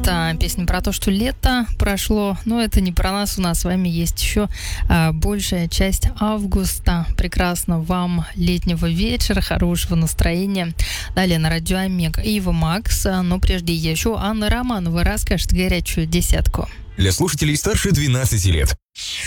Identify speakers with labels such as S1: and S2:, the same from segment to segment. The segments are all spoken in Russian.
S1: Это песня про то, что лето прошло, но это не про нас, у нас с вами есть еще большая часть августа. Прекрасно вам летнего вечера, хорошего настроения. Далее на радио Омега Ива Макс, но прежде еще Анна Романова расскажет горячую десятку.
S2: Для слушателей старше 12 лет.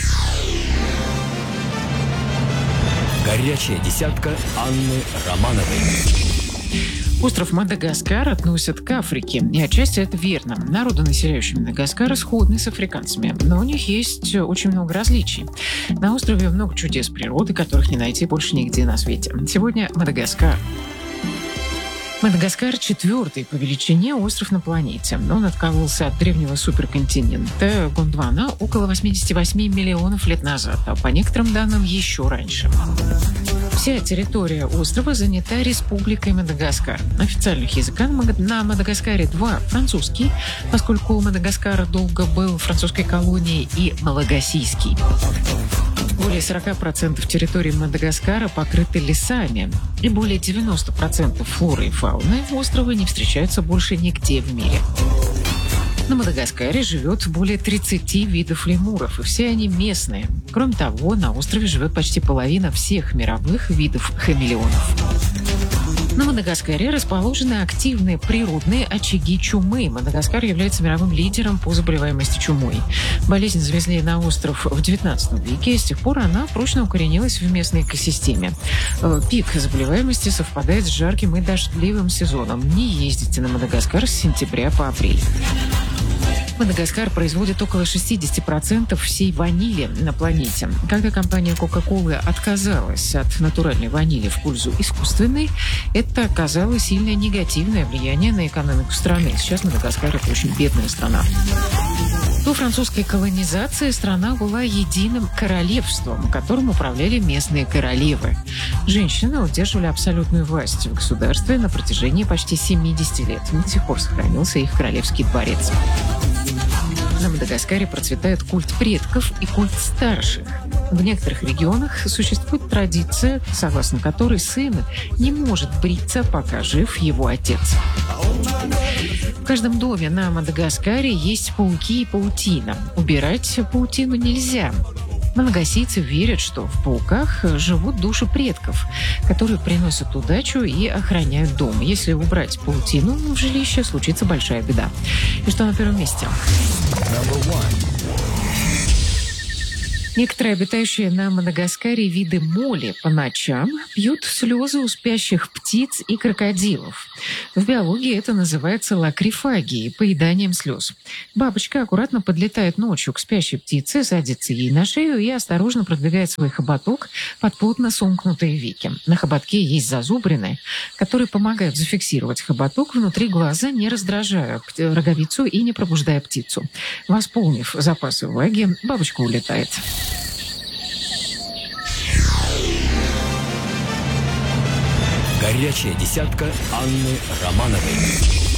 S2: Горячая десятка Анны Романовой.
S3: Остров Мадагаскар относят к Африке, и отчасти это верно. Народы, населяющие Мадагаскар, сходны с африканцами, но у них есть очень много различий. На острове много чудес природы, которых не найти больше нигде на свете. Сегодня Мадагаскар. Мадагаскар – 4-й по величине остров на планете. Он откололся от древнего суперконтинента Гондвана около 88 миллионов лет назад, а по некоторым данным еще раньше. Вся территория острова занята Республикой Мадагаскар. Официальных языка на Мадагаскаре 2 – французский, поскольку Мадагаскар долго был французской колонией, и малагасийский. Более 40% территории Мадагаскара покрыты лесами, и более 90% флоры и фауны острова не встречаются больше нигде в мире. На Мадагаскаре живет более 30 видов лемуров, и все они местные. Кроме того, на острове живет почти половина всех мировых видов хамелеонов. На Мадагаскаре расположены активные природные очаги чумы. Мадагаскар является мировым лидером по заболеваемости чумой. Болезнь завезли на остров в XIX веке, и с тех пор она прочно укоренилась в местной экосистеме. Пик заболеваемости совпадает с жарким и дождливым сезоном. Не ездите на Мадагаскар с сентября по апрель. Мадагаскар производит около 60% всей ванили на планете. Когда компания Coca-Cola отказалась от натуральной ванили в пользу искусственной, это оказало сильное негативное влияние на экономику страны. Сейчас Мадагаскар – это очень бедная страна. До французской колонизации страна была единым королевством, которым управляли местные королевы. Женщины удерживали абсолютную власть в государстве на протяжении почти 70 лет. До сих пор сохранился их королевский дворец. На Мадагаскаре процветает культ предков и культ старших. В некоторых регионах существует традиция, согласно которой сын не может бриться, пока жив его отец. В каждом доме на Мадагаскаре есть пауки и паутина. Убирать паутину нельзя. Малагасийцы верят, что в пауках живут души предков, которые приносят удачу и охраняют дом. Если убрать паутину в жилище, случится большая беда. И что на первом месте? Некоторые обитающие на Мадагаскаре виды моли по ночам пьют слезы у спящих птиц и крокодилов. В биологии это называется лакрифагией, поеданием слез. Бабочка аккуратно подлетает ночью к спящей птице, садится ей на шею и осторожно продвигает свой хоботок под плотно сомкнутые веки. На хоботке есть зазубрины, которые помогают зафиксировать хоботок внутри глаза, не раздражая роговицу и не пробуждая птицу. Восполнив запасы влаги, бабочка улетает.
S2: Горячая десятка Анны Романовой.